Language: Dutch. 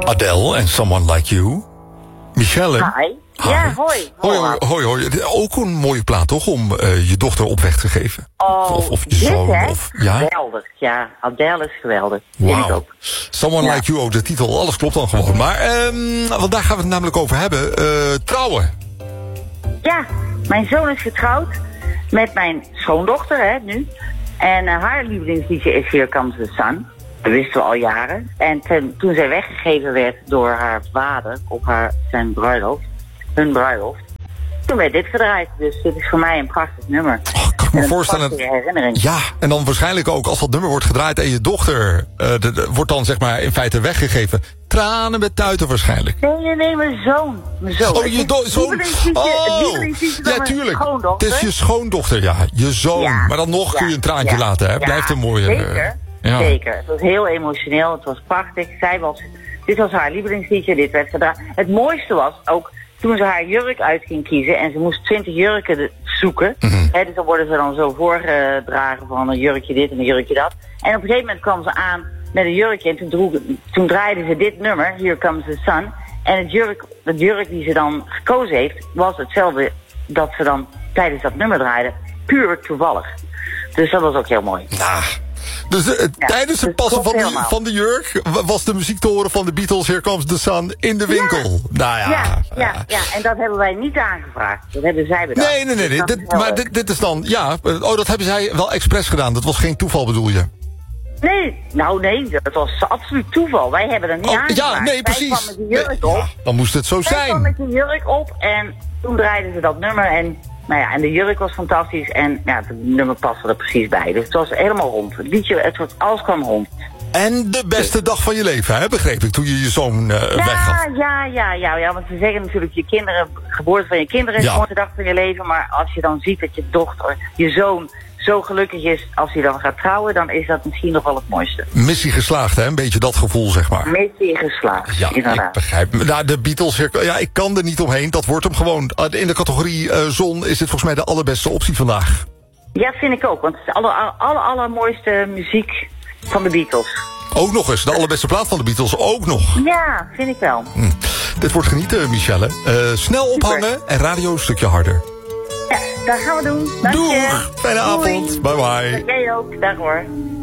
Adele en Someone Like You. Michelle. Hi. Ja, hoi. Hoi. Ook een mooie plaat, toch? Om je dochter op weg te geven. Of je zoon. Hè? Ja? Geweldig. Ja, Adele is geweldig. Vind ik ook. Someone Like You, ook de titel. Alles klopt dan gewoon. Maar, want daar gaan we het namelijk over hebben. Trouwen. Ja, mijn zoon is getrouwd met mijn schoondochter, hè, nu. En haar lievelingsliedje is Here Comes the Sun. Dat wisten we al jaren. En toen zij weggegeven werd door haar vader op hun bruiloft, toen werd dit gedraaid. Dus dit is voor mij een prachtig nummer. Kan ik me voorstellen. Een herinnering. Ja, en dan waarschijnlijk ook als dat nummer wordt gedraaid en je dochter wordt dan zeg maar in feite weggegeven. Tranen met tuiten waarschijnlijk. Nee, mijn zoon. Oh, je zoon. Ja, tuurlijk. Het is je schoondochter, ja. Je zoon. Ja, maar dan nog kun je een traantje laten, hè. Blijft een mooie. Zeker. Ja. Zeker. Het was heel emotioneel. Het was prachtig. Dit was haar lievelingsliedje. Dit werd gedraaid. Het mooiste was ook toen ze haar jurk uit ging kiezen en ze moest 20 jurken zoeken. Dus dan worden ze dan zo voorgedragen van een jurkje dit en een jurkje dat. En op een gegeven moment kwam ze aan met een jurkje en toen draaide ze dit nummer, Here Comes the Sun. En het jurk die ze dan gekozen heeft, was hetzelfde dat ze dan tijdens dat nummer draaide. Puur toevallig. Dus dat was ook heel mooi. Nou. Dus tijdens het passen van de jurk was de muziek te horen van de Beatles, Here Comes the Sun, in de winkel. Ja. En dat hebben wij niet aangevraagd. Dat hebben zij bedacht. Nee. Dit is dan, dat hebben zij wel expres gedaan. Dat was geen toeval, bedoel je? Nee, dat was absoluut toeval. Wij hebben er niet aangevraagd. Ja, nee, precies. Zij kwam met die jurk op. Dan moest het zo zijn. Zij kwam met die jurk op en toen draaiden ze dat nummer en... Nou ja, en de jurk was fantastisch en ja, het nummer paste er precies bij. Dus het was helemaal rond. Het liedje, alles kwam rond. En de beste dag van je leven, hè, begreep ik, toen je zoon weggaf. Ja, want ze zeggen natuurlijk geboorte van je kinderen is de mooiste dag van je leven. Maar als je dan ziet dat je dochter, je zoon zo gelukkig is als hij dan gaat trouwen, dan is dat misschien nog wel het mooiste. Missie geslaagd, hè? Een beetje dat gevoel, zeg maar. Missie geslaagd, ja, inderdaad. Ik begrijp. Nou, de Beatles, ik kan er niet omheen. Dat wordt hem gewoon. In de categorie zon is dit volgens mij de allerbeste optie vandaag. Ja, vind ik ook. Want het is de allermooiste muziek van de Beatles. Ook nog eens, de allerbeste plaat van de Beatles, ook nog. Ja, vind ik wel. Dit wordt genieten, Michelle. Snel ophangen en radio een stukje harder. Ja, dat gaan we doen. Dank je. Doeg, fijne avond. Bye bye. Jij ook, dag hoor.